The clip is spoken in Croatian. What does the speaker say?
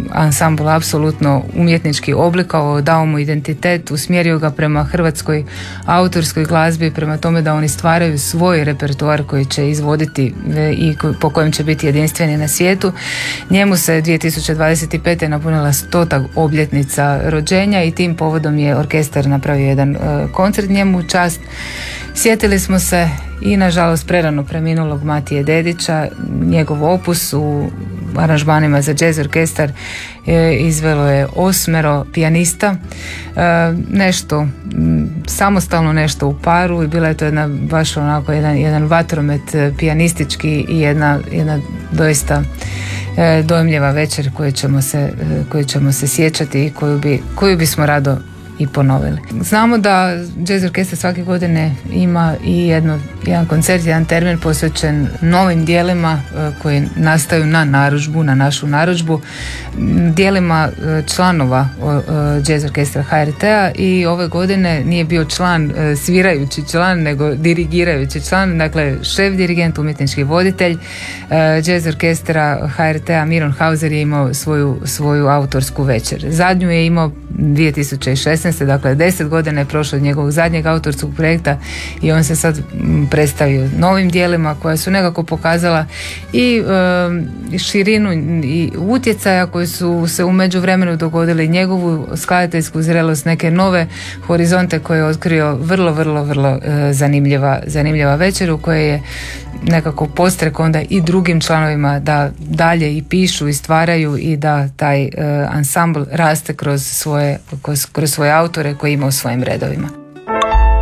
ansambl apsolutno umjetnički oblikovao, dao mu identitet, usmjerio ga prema hrvatskoj autorskoj glazbi, prema tome da oni stvaraju svoj repertoar koji će izvoditi i po kojem će biti jedinstveni na svijetu. Njemu se 2025. napunila 100. obljetnica rođenja i tim povodom je orkestar napravio jedan koncert njemu u čast. Sjetili smo se i nažalost prerano preminulog Matije Dedića. Njegov opus u aranžmanima za jazz orkestar izvelo je 8 pijanista, nešto samostalno, nešto u paru, i bila je to jedna baš onako jedan vatromet pijanistički i jedna doista dojmljiva večer koju ćemo se sjećati i koju bismo rado i ponovili. Znamo da jazz orkestar svake godine ima i jedan koncert, jedan termin posvećen novim dijelima koji nastaju na narudžbu, na našu narudžbu, dijelima članova jazz orkestra HRT-a, i ove godine nije bio član, svirajući član, nego dirigirajući član, dakle šef dirigent, umjetnički voditelj jazz orkestra HRT-a Miron Hauser je imao svoju autorsku večer. Zadnju je imao 2016. Dakle 10 godina je prošlo od njegovog zadnjeg autorskog projekta i on se sad predstavio novim dijelima koja su nekako pokazala i širinu i utjecaja koji su se u međuvremenu dogodili, njegovu skladateljsku zrelost, neke nove horizonte koje je otkrio. Vrlo zanimljiva večer u kojoj je nekako postrek onda i drugim članovima da dalje i pišu i stvaraju i da taj ansambl raste kroz svoje autore koje ima u svojim redovima.